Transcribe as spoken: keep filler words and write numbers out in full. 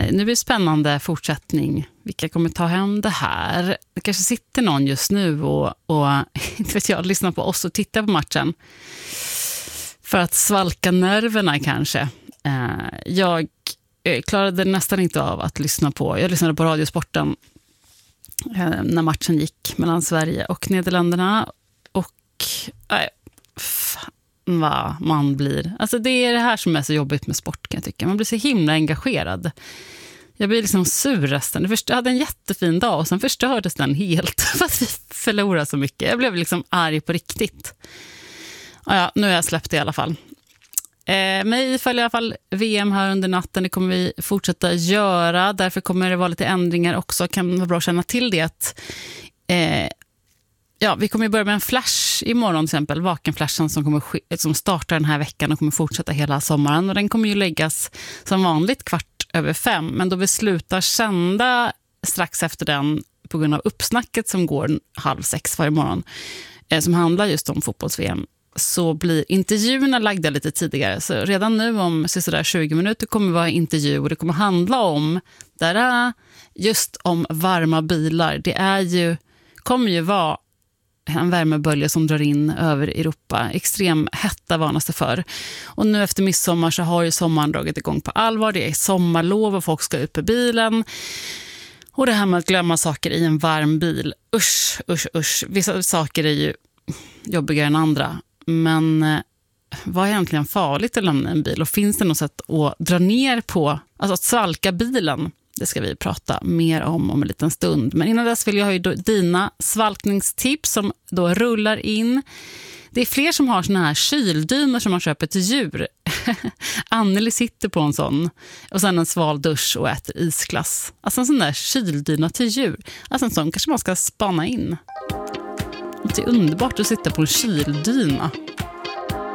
nu blir det spännande fortsättning. Vilka kommer ta hem det här? Det kanske sitter någon just nu och, och inte vet jag, lyssnar på oss och tittar på matchen. För att svalka nerverna kanske. Jag klarade nästan inte av att lyssna på. Jag lyssnade på Radiosporten när matchen gick mellan Sverige och Nederländerna. Och äh, fan vad man blir. Alltså det är det här som är så jobbigt med sport, kan jag tycka. Man blir så himla engagerad. Jag blir liksom sur resten. Jag hade en jättefin dag och sen förstördes den helt. För att vi förlorade så mycket. Jag blev liksom arg på riktigt. Ja, ja, nu har jag släppt det i alla fall. Eh, mig följer i alla fall V M här under natten. Det kommer vi fortsätta göra. Därför kommer det vara lite ändringar också. Kan vara bra att känna till det att eh, ja, vi kommer börja med en flash imorgon till exempel. Vakenflashen som, kommer, som startar den här veckan och kommer fortsätta hela sommaren. Och den kommer ju läggas som vanligt kvart över fem. Men då vi slutar sända strax efter den på grund av uppsnacket som går halv sex varje morgon. Eh, som handlar just om fotbolls-V M. Så blir intervjuerna lagda lite tidigare. Så redan nu om sådär tjugo minuter kommer det vara intervju. Och det kommer handla om där just om varma bilar. Det är ju, kommer ju vara en värmebölja som drar in över Europa. Extrem hetta varnas det för. Och nu efter midsommar så har ju sommaren dragit igång på allvar. Det är sommarlov och folk ska ut på bilen. Och det här med att glömma saker i en varm bil. Usch, usch, usch. Vissa saker är ju jobbigare än andra. Men eh, vad är egentligen farligt att lämna en bil? Och finns det något sätt att dra ner på, alltså att svalka bilen? Det ska vi prata mer om om en liten stund. Men innan dess vill jag ha ju dina svalkningstips som då rullar in. Det är fler som har såna här kyldynor som man köper till djur. Anneli sitter på en sån. Och sen en sval dusch och äter isglass. Alltså en sån där kyldyna till djur. Alltså en sån kanske man ska spana in. Det är underbart att sitta på en kyldyna.